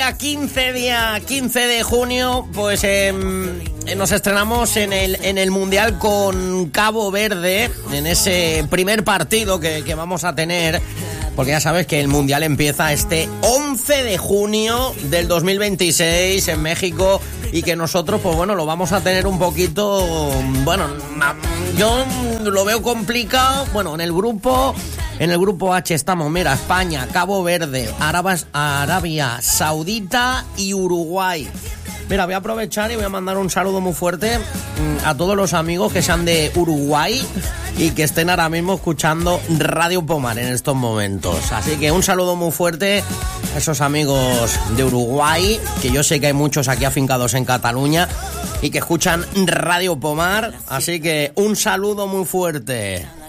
día 15 de junio, pues nos estrenamos en el Mundial con Cabo Verde, en ese primer partido que vamos a tener, porque ya sabes que el Mundial empieza este 11 de junio del 2026 en México y que nosotros, pues bueno, lo vamos a tener un poquito, bueno, yo lo veo complicado. Bueno, en el grupo H estamos, mira, España, Cabo Verde, Arabia Saudita y Uruguay. Mira, voy a aprovechar y voy a mandar un saludo muy fuerte a todos los amigos que sean de Uruguay y que estén ahora mismo escuchando Radio Pomar en estos momentos. Así que un saludo muy fuerte a esos amigos de Uruguay, que yo sé que hay muchos aquí afincados en Cataluña y que escuchan Radio Pomar. Así que un saludo muy fuerte.